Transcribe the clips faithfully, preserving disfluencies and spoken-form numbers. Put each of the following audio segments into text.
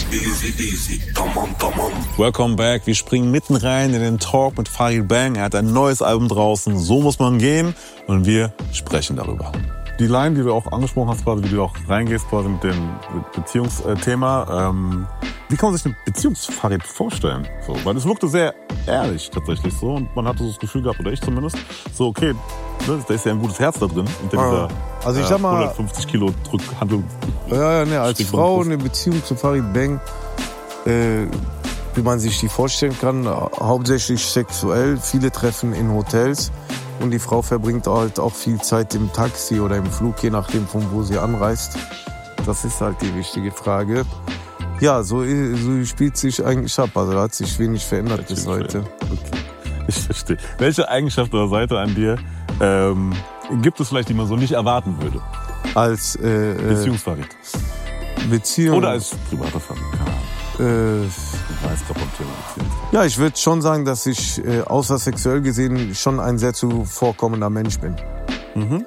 Easy, easy, tamam, tamam. Welcome back. Wir springen mitten rein in den Talk mit Farid Bang. Er hat ein neues Album draußen. So muss man gehen. Und wir sprechen darüber. Die Line, die du auch angesprochen hast, quasi, wie du auch reingehst quasi mit dem Beziehungsthema. Ähm, wie kann man sich eine Beziehungsfarid vorstellen? So, weil es wirkte sehr ehrlich tatsächlich so. Und man hatte so das Gefühl gehabt, oder ich zumindest, so okay, ne, da ist ja ein gutes Herz da drin. Unter ah, dieser, also ich sag mal, hundertfünfzig Kilo Drückhandel. Ja, ja, ne, als Frau eine Beziehung zu Farid Bang, äh, wie man sich die vorstellen kann, hauptsächlich sexuell, viele Treffen in Hotels. Und die Frau verbringt halt auch viel Zeit im Taxi oder im Flug, je nachdem, von wo sie anreist. Das ist halt die wichtige Frage. Ja, so, so spielt sich eigentlich ab. Also da hat sich wenig verändert bis heute. Okay. Ich verstehe. Welche Eigenschaft oder Seite an dir ähm, gibt es vielleicht, die man so nicht erwarten würde? Als äh, Beziehungsfarid. Beziehung. Oder als privater Farid. Äh, ich weiß gerade beim Thema Beziehung. Ja, ich würde schon sagen, dass ich äh, außer sexuell gesehen schon ein sehr zuvorkommender Mensch bin. Mhm.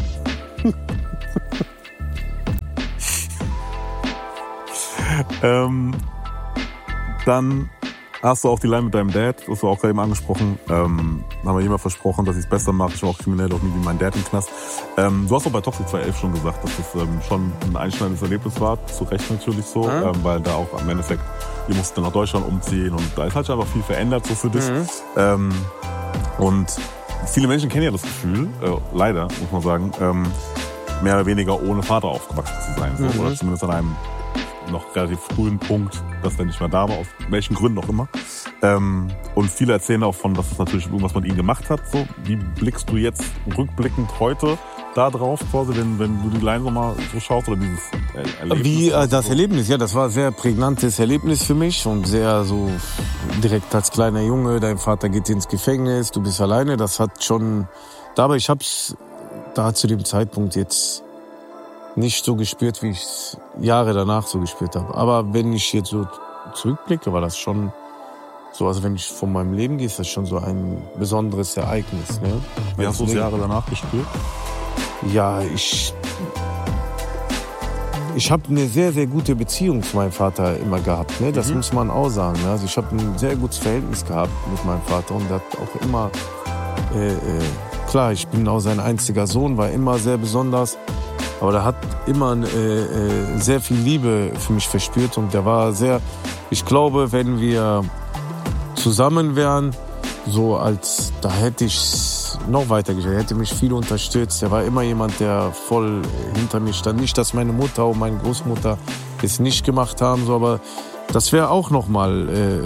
ähm, dann hast du auch die Line mit deinem Dad, das hast du auch gerade eben angesprochen. Ähm, haben wir jemand versprochen, dass ich es besser mache. Ich war auch kriminell, auch nie wie mein Dad im Knast. Ähm, du hast auch bei Toxic zwei elf schon gesagt, dass das ähm, schon ein einschneidendes Erlebnis war. Zu Recht natürlich so, mhm. ähm, weil da auch am Endeffekt, ihr musstet dann nach Deutschland umziehen und da ist halt schon einfach viel verändert so für dich. Mhm. Ähm, und viele Menschen kennen ja das Gefühl, äh, leider muss man sagen, ähm, mehr oder weniger ohne Vater aufgewachsen zu sein. So, mhm. Oder zumindest an einem noch relativ frühen Punkt, dass er nicht mehr da war, aus welchen Gründen auch immer. Ähm, und viele erzählen auch von, dass es natürlich irgendwas mit ihm gemacht hat. So, wie blickst du jetzt rückblickend heute da drauf, quasi, wenn, wenn du die Line so mal so schaust oder dieses Erlebnis? Wie äh, das Erlebnis, ja, das war ein sehr prägnantes Erlebnis für mich und sehr so direkt als kleiner Junge, dein Vater geht ins Gefängnis, du bist alleine, das hat schon, aber ich hab's da zu dem Zeitpunkt jetzt nicht so gespürt, wie ich es Jahre danach so gespürt habe. Aber wenn ich jetzt so zurückblicke, war das schon so, also wenn ich von meinem Leben gehe, ist das schon so ein besonderes Ereignis. Ne? Wie hast du es Jahre danach gespürt? Ja, ich ich habe eine sehr, sehr gute Beziehung zu meinem Vater immer gehabt. Ne? Das mhm. muss man auch sagen. Ne? Also ich habe ein sehr gutes Verhältnis gehabt mit meinem Vater und er hat auch immer, äh, äh, klar, ich bin auch sein einziger Sohn, war immer sehr besonders. Aber der hat immer äh, äh, sehr viel Liebe für mich verspürt und der war sehr, ich glaube, wenn wir zusammen wären, so als, da hätte ich noch weitergeschafft, er hätte mich viel unterstützt. Er war immer jemand, der voll hinter mir stand. Nicht, dass meine Mutter und meine Großmutter es nicht gemacht haben, so, aber das wäre auch nochmal, äh,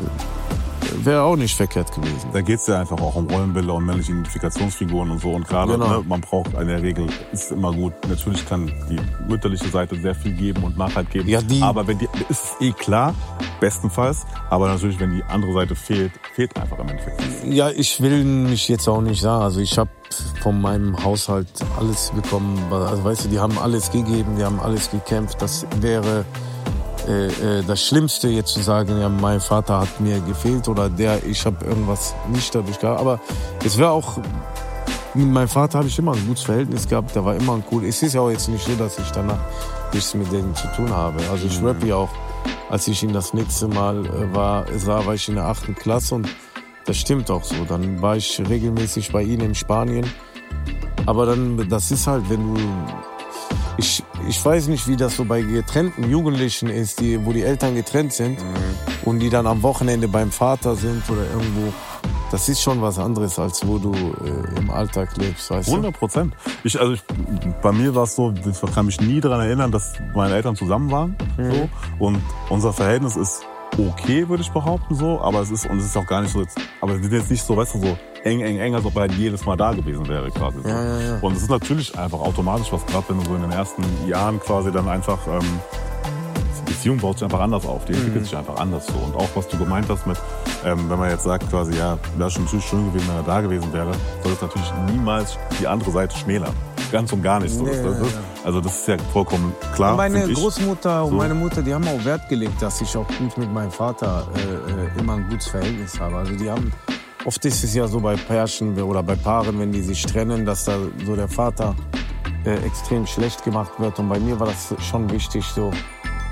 wäre auch nicht verkehrt gewesen. Da geht's ja einfach auch um Rollenbilder und männliche Identifikationsfiguren und so. Und gerade, genau. ne, man braucht in der Regel, ist immer gut. Natürlich kann die mütterliche Seite sehr viel geben und Nachhalt geben. Ja, die aber wenn die, ist eh klar, bestenfalls. Aber natürlich, wenn die andere Seite fehlt, fehlt einfach im Endeffekt. Ja, ich will mich jetzt auch nicht sagen. Also ich habe von meinem Haushalt alles bekommen. Also weißt du, die haben alles gegeben, die haben alles gekämpft. Das wäre Äh, das Schlimmste jetzt zu sagen, ja, mein Vater hat mir gefehlt oder der, ich habe irgendwas nicht dadurch gehabt. Aber es wäre auch, mit meinem Vater habe ich immer ein gutes Verhältnis gehabt, der war immer ein cool. Es ist ja auch jetzt nicht so, dass ich danach nichts mit denen zu tun habe. Also ich rappe ja auch, als ich ihn das nächste Mal äh, war, sah, war ich in der achten Klasse und das stimmt auch so. Dann war ich regelmäßig bei ihnen in Spanien. Aber dann, das ist halt, wenn du... Ich, ich weiß nicht, wie das so bei getrennten Jugendlichen ist, die, wo die Eltern getrennt sind mhm. und die dann am Wochenende beim Vater sind oder irgendwo. Das ist schon was anderes, als wo du äh, im Alltag lebst, weißt du? hundert Prozent. Ich, also ich, bei mir war es so, ich kann mich nie daran erinnern, dass meine Eltern zusammen waren. Mhm. So. Und unser Verhältnis ist okay, würde ich behaupten, so. Aber es ist, und es ist auch gar nicht so, jetzt, aber wir sind jetzt nicht so, weißt du, so eng, eng, eng, als ob er halt jedes Mal da gewesen wäre, quasi. So. Ja, ja, ja. Und es ist natürlich einfach automatisch was, gerade wenn du so in den ersten Jahren quasi dann einfach, ähm, die Beziehung baut sich einfach anders auf, die entwickelt mhm. sich einfach anders so. Und auch was du gemeint hast mit, ähm, wenn man jetzt sagt quasi, ja, wäre schon natürlich schön gewesen, wenn er da gewesen wäre, soll es natürlich niemals die andere Seite schmälern. Ganz und gar nicht so. Nee, das, das ist, also das ist ja vollkommen klar. Und meine ich. Großmutter und so. meine Mutter, die haben auch Wert gelegt, dass ich auch gut mit meinem Vater äh, immer ein gutes Verhältnis habe. Also die haben, oft ist es ja so bei Pärchen oder bei Paaren, wenn die sich trennen, dass da so der Vater äh, extrem schlecht gemacht wird. Und bei mir war das schon wichtig, so,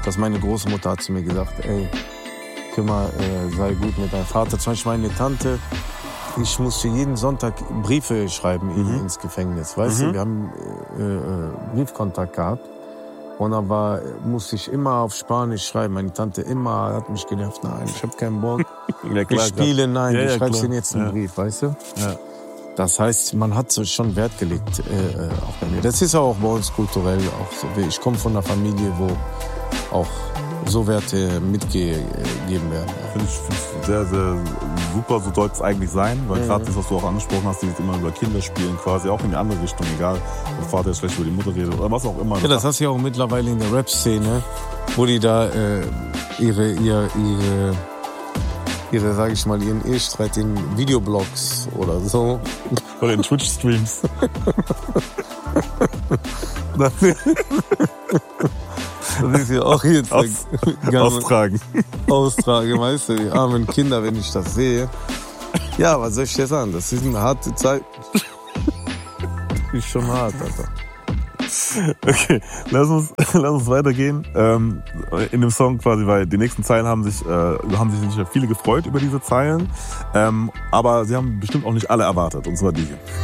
dass meine Großmutter hat zu mir gesagt, ey, kümmer, äh, sei gut mit deinem Vater. Zum Beispiel meine Tante, ich musste jeden Sonntag Briefe schreiben mhm. ins Gefängnis, weißt mhm. du? Wir haben äh, äh, Briefkontakt gehabt. Und dann war, musste ich immer auf Spanisch schreiben. Meine Tante immer hat mich genervt. Nein, ich hab keinen Bock. Ja, klar, ich spiele, nein, ja, du ja, schreibst dir jetzt einen ja. Brief, weißt du? Ja. Das heißt, man hat so schon Wert gelegt, äh, auch bei mir. Das ist auch bei uns kulturell auch so. Ich komme von einer Familie, wo auch so Werte mitgegeben werden. Finde ich, find ich sehr, sehr super, so soll es eigentlich sein, weil mhm. gerade das, was du auch angesprochen hast, die immer über Kinder spielen, quasi auch in die andere Richtung, egal, ob der Vater jetzt schlecht über die Mutter redet oder was auch immer. Ja, das hast du ja auch mittlerweile in der Rap-Szene, wo die da äh, ihre, ihre, ihre, ihre, sag ich mal, ihren Ehestreit in Videoblogs oder so. Oder in Twitch-Streams. Das ist ja auch jetzt Aus, austragen. Austragen, weißt du, die armen Kinder, wenn ich das sehe. Ja, was soll ich dir sagen? Das ist eine harte Zeit. Das ist schon hart, Alter. Okay, lass uns, lass uns weitergehen. Ähm, in dem Song quasi, weil die nächsten Zeilen haben sich, äh, haben sich sicher viele gefreut über diese Zeilen. Ähm, aber sie haben bestimmt auch nicht alle erwartet. Und zwar die hier.